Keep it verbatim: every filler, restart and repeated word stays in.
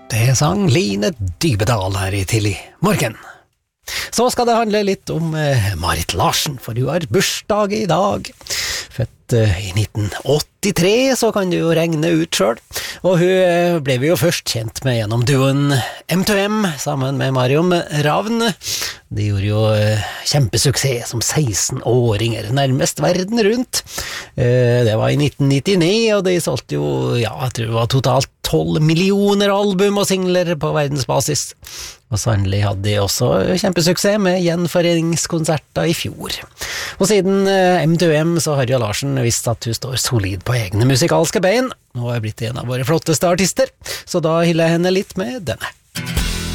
Det sang Line Dybedal her i tidlig morgen. Så skal det handle litt om eh, Marit Larsen, for hun har bursdag i dag. Født eh, i nitten åttitre, så kan du jo regne ut selv. Og hun eh, ble vi jo først kjent med gjennom duoen M to M, sammen med Marion Ravn. De gjorde jo eh, kjempesuksess som seksten-åringer, nærmest verden rundt. Eh, det var i nitten nittini, og de solgte jo, ja, jeg tror det var totalt tolv millioner album og singler på verdensbasis. Og sannelig hadde de også kjempesuksess med gjenforeningskonserter i fjor. Og siden eh, M to M så har jo Larsen visst at hun står solid på egne musikalske bein. Nå er blitt en av våre flotteste artister, så da hyller jeg henne litt med denne.